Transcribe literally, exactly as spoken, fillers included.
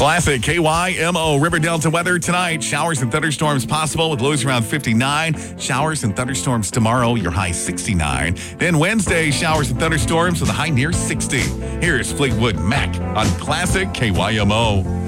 Classic K Y M O River Delta weather tonight. Showers and thunderstorms possible with lows around fifty-nine. Showers and thunderstorms tomorrow, your high sixty-nine. Then Wednesday, showers and thunderstorms with a high near sixty. Here's Fleetwood Mac on Classic K Y M O.